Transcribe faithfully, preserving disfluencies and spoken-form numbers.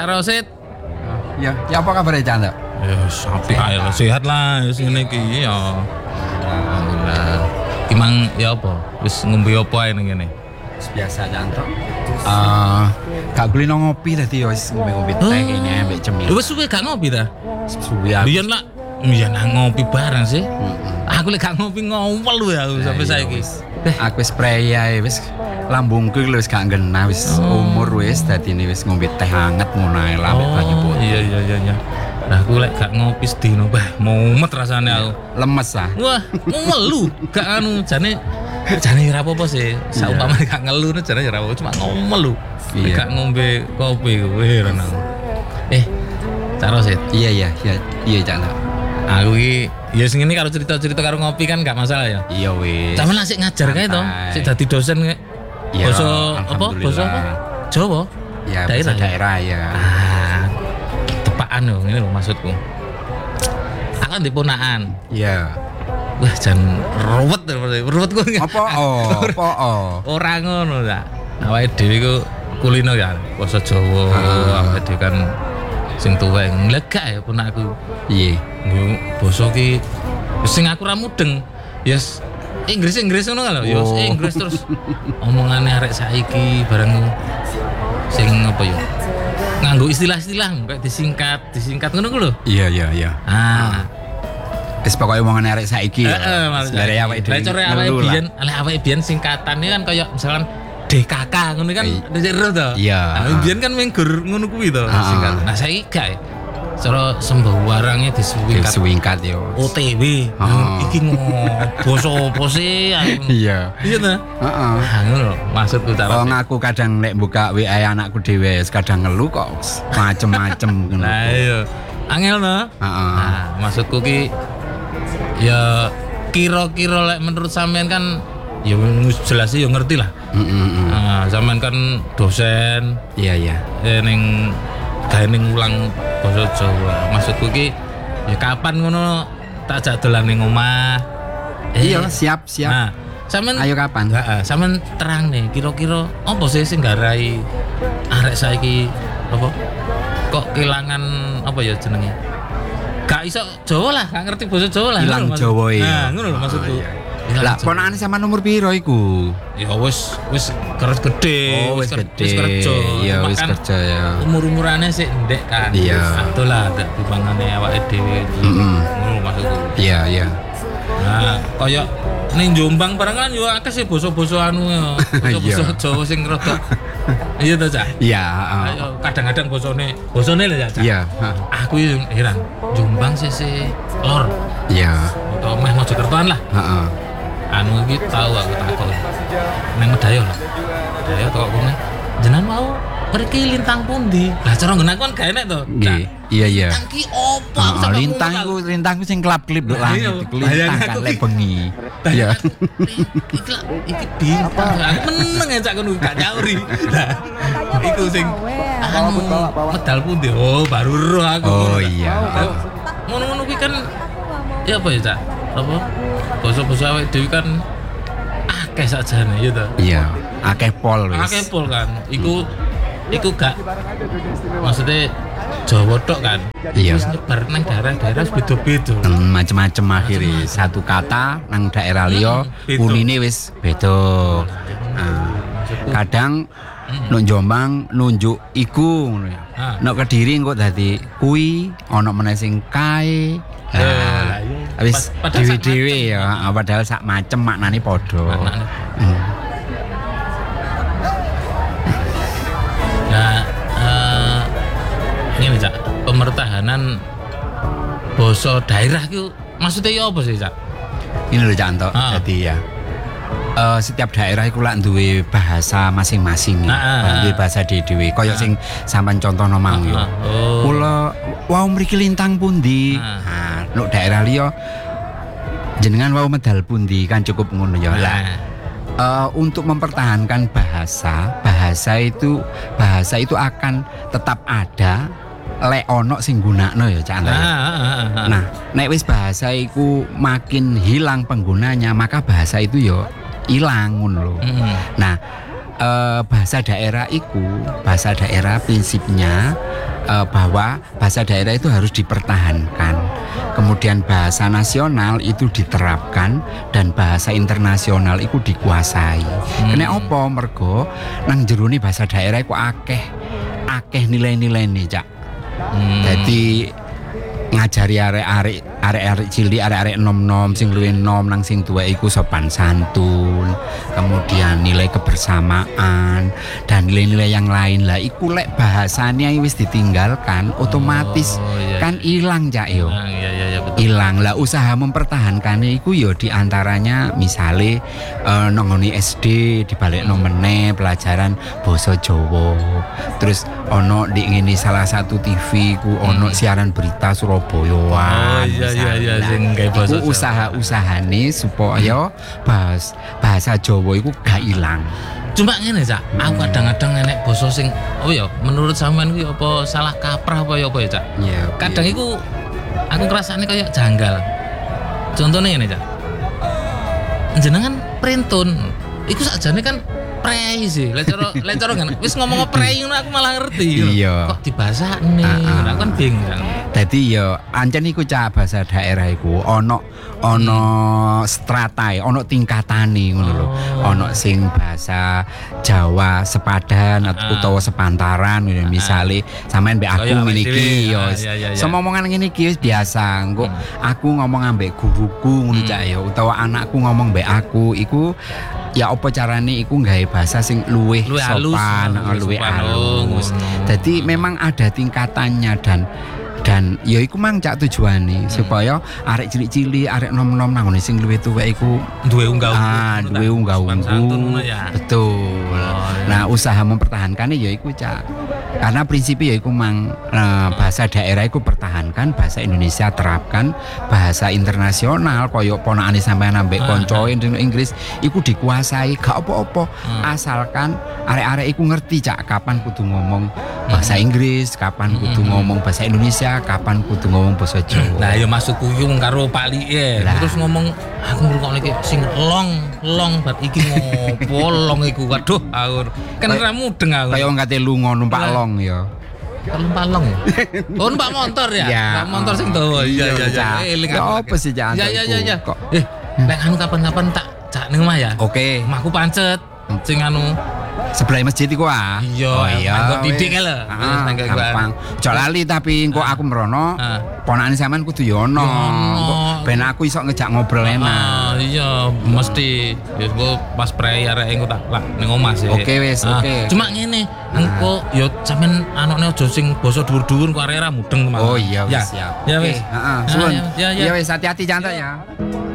Cak Rosid. Ya, ya apa kabar Cak Anto? Ya apik ae lho, sehat lah wis ngene iki ya. Alhamdulillah. Kimang ya apa? Wis ngombe apa ae ning kene? Biasa Cak Anto. Eh, gak kulino ngopi tadi wis ngombe-ngombe teh kene mbek cemil. Wis suwe gak ngopi ta? Suwi aku. Biyen lah, biyen ngopi bareng sih. Aku lek gak ngopi ngowel lho aku sampai saiki. Aku wis spray ae wis lambungku wis gak ngena wis umur wis dadine wis ngombe teh hangat ngono ae lah mbek banyu putih. Iya iya iya iya. Lah aku lek gak ngopi sedino bah mumet rasane aku. Lemes ah. Wah, ngelu gak anu jane jane ora apa-apa sih. Saumpamane gak ngelu jane ora apa-apa cuma ngomel lho. Gak ngombe kopi kuwi heran aku. Eh, Cak Rosid. Iya iya iya iya Cak Anto. Aku iki ya sing ngene karo cerita-cerita karo ngopi kan gak masalah ya. Iya wis. Sampe lah sik ngajar kae to, sik dadi dosen kae. Ya, Basa apa? Basa apa? Jawa. Ya, daerah. daerah ya. Ah. Tepakan lho, ngene lho maksudku. Aku ndek ponakan. Iya. Wah, jan ruwet ruwet ku. Apa oh, apa oh. Ora ngono ta. Awake dhewe ku kulino ya, basa Jawa. Awake dhewe kan sing tuwek nglegak ya ponakku. Iya. Yo basa ki sing aku ra mudeng. Yes, Inggris Inggris ngono kan lho. Yo Inggris terus omongane arek saiki bareng sing apa ya? Nganggo istilah-istilah kayak disingkat, disingkat ngono ku lho. Iya iya iya. Ah. Wis pokoke omongane arek saiki. Heeh, dari awake dhewe. Lah cara awake biyen, lek awake biyen singkatane kan kayak misalkan D K K ngono kan ero to. Iya. Nah, biyen kan menggur ngono kuwi to singkat. Nah, saiki gak cara sembawarangnya disingkat. Disingkat yo. O T W. Iki basa apa sih? Iya. Iya ta? Heeh. Ah, ngono maksudku cara. Wong aku kadang nek buka W A anakku dhewe kadang ngelu kok macem-macem ngono. Lah iya. Angel no? Heeh. Nah, maksudku ki ya kira-kira lek menurut sampean kan ya jelas sih ya ngerti lah. Heeh. Nah, sampean kan dosen. Iya iya. Eh ning gawe ning ulang basa Jawa. Maksudku ki ya kapan ngono tak jak dolan ning omah. Eh, iya, siap siap. Nah, sampean ayo kapan? Heeh, sampean terang nih kira-kira apa sih sing garai arek saiki apa? Kok kehilangan apa ya jenenge? Gak iso Jawa lah, gak ngerti basa Jawa lah. Hilang Jawa ya. Nah, ngono lho maksudku. Lah ponakane sama nomor piro iku? Ya wis wis keres gede, Oh, wis ker- gede. wis kerja. Iya, Cuma wis kan kerja ya. Umur-umurane sik ndek kan. Iya. Atuh lah dak timbangane awake dhewe. Heeh. Ngono maksudku. Iya iya. Nah, kaya ning Jombang barang kan yo akeh sih basa-basa anu ya. Basa-basa Jawa sing rada. Iya to, Cak? Iya, Ayo kadang-kadang bosone, bosone lho ya, Cak. Iya, Aku yo heran, Jombang sisi lor. iya. Atau meh Mojokertoan lah. Heeh. Anu iki tahu aku takon. Nang Medayo lah. Medayo kok kene. Jenengan mau mriki lintang pundi? Lah cara nggon aku kan gak enek to. Nggih. Iya iya. Lintang ki opo? Aku Oh, sampe lintang ngomong, ku lintangku sing kelap-kelip lho Lah, langit iya. iku lintang Bayang kan aku lek ki- bengi. Iya. Iki lah, iki bintang. Aku meneng ya Cak ngono gak nyauri. Lah iku sing anu medal pundi? Oh, baru roh aku. Oh, ngono, Cak. iya. Lah, ngono-ngono kuwi kan ya apa ya, Cak? Apa? Basa-basa awake dhewe kan akeh sakjane ya to. Iya, akeh pol wis. Akeh pol kan. Iku iku gak maksudnya Jawa tok kan. Iya. Terus nyebar nang daerah-daerah beda-beda. Hmm, macem-macem akhirnya satu kata nang daerah liya beda. unine wis beda. Nah, kadang nuk Jombang nunjuk iku ngono ya. Ah. Nuk Kediri engko dadi kui, ana meneh sing kae. lah, Nah, iya. wis Pad- padahal sak dhewe-dhewe macem. ya, ah, padahal sak macem maknane padha. Maknane. Hmm. Nah, eh ngene Cak, pemertahanan basa daerah itu maksudnya ya apa sih Cak? Ini lho Cak Anto, Ah. jadi ya. Eh, setiap daerah iku lak duwe bahasa masing-masing ya. Ah, ah, ah. Duwe bahasa dhewe. Kaya sing sampean contohno mang yo. Ah, oh. Kula wau mriki lintang pundi? Ah. Nah, nuk daerah liya jenengan wau medal pundi kan cukup ngono ya. Lah, Nah, eh, untuk mempertahankan bahasa, bahasa itu bahasa itu akan tetap ada lek ono sing gunakno ya Cak Anto. ah, ya. ah, ah, ah. Nah, nek wis bahasa iku makin hilang penggunanya, maka bahasa itu yo hilang ngono lho. Mm. Nah, eh, bahasa daerah itu, bahasa daerah prinsipnya eh, bahwa bahasa daerah itu harus dipertahankan. Kemudian bahasa nasional itu diterapkan dan bahasa internasional itu dikuasai. Hmm. Kene opo mergo nang jerone bahasa daerah iku akeh akeh nilai-nilai nih, Cak. Hmm. Jadi ngajari arek-arek arek-arek cilik, arek-arek nom-nom sing luwih nom nang sing tuwa iku sopan santun, kemudian nilai kebersamaan dan nilai-nilai yang lain lah iku lek bahasanya wis ditinggalkan otomatis Oh, iya, kan ilang, Cak yo. Nah, iya iya iya betul. Hilang lah. Usaha mempertahankannya itu ya diantaranya misale uh, nongoni S D dibalik meneh pelajaran basa Jawa, terus ono di ini salah satu T V ku ono Hmm. siaran berita Surabayaan. Oh, iya, iya, iya, misalnya. sing gawe basa Iku Jawa. usaha-usahane supaya bahas, bahasa Jawa itu gak hilang. Cuma ngene Cak, aku kadang-kadang enek basa sing oh ya menurut sampean kuwi apa salah kaprah apa ya apa ya Cak? Ya, Kadang iku aku ngrasane kayak janggal. Contohnya ngene Cak. Jenengan printun, iku sakjane kan prei sih. Lek cara lek cara kan wis ngomong prei ngono aku malah ngerti. gitu. Iya. Kok dibasakne? Ah, ah. Aku kan bingung. Cak. Dadi ya ancen iku Cak bahasa daerah iku ono ono stratae, ono tingkatane ngono lho. Oh. Ono sing bahasa Jawa sepadan atau Ah. utawa sepantaran ngono. Misale sampean mbek aku Kaya awake ngene iki dhewe. ya. Ah, iya, iya, iya. Semomongan ngene iki wis biasa. Engko Hmm. aku ngomong ambek guruku ngono Hmm. Cak ya, utawa anakku ngomong mbek aku iku ya apa carane iku nggawe bahasa sing luwih Luwih halus, sopan, ah, luwih sopan. Oh, halus. ngono. Jadi memang ada tingkatannya dan dan ya iku mang Cak tujuane supaya arek cilik-cilik, arek nom-nom nang ngene sing luwih tuwek iku Duwe unggah ah duwe unggah-ungguh. Betul. Oh, iya. Nah, usaha mempertahankannya ya iku Cak. Karena prinsipnya ya iku mang eh, bahasa daerah iku pertahankan, bahasa Indonesia terapkan, bahasa internasional koyo ponakane sampean ambek Ah, koncoe di Inggris iku dikuasai gak apa-apa. Hmm. Asalkan arek-arek iku ngerti Cak kapan kudu ngomong bahasa Inggris, kapan kudu Hmm. ngomong bahasa Indonesia, kapan kudu ngomong bahasa Jawa. Nah, ya maksudku iki mung karo palike. Lah. Terus ngomong aku ngrungokne iki sing long, long bat iki ngopo long iku. Waduh, aku kan Kayak- ora mudeng aku. Kayak wong kate lunga numpak Lah. long ya. numpak long ya. Oh, numpak motor ya. Ya. Numpak motor sing dawa. Iya iya iya. Cak. Eh, eling Ya aku. apa sih, Cak, Iya iya iya iya. kok? Eh, nek anu kapan-kapan tak cak ning omah ya. Oke. Omahku pancet. Sing anu Sebelah masjid iku ah. Iya, Oh iya. anggo didik wis. lho. Wis, Ah, nang kene gampang. Ojo lali tapi engko aku merono. Ah. Ponakane sampean kudu yo ono. Yo ono. Engko ben aku iso ngejak ngobrol enak. Ah, iya, mesti. Ya gua pas prei arek engko tak lak ning omah sih. Oke, wis, Ah, oke. Cuma ngene, engko yo sampean anakne aja sing basa dhuwur-dhuwur kok arek ra mudeng teman. Oh iya wis siap. Ya Oke, wis. Heeh, Ah, suwun. ya, ya, ya. Ya wis hati-hati jangan ya.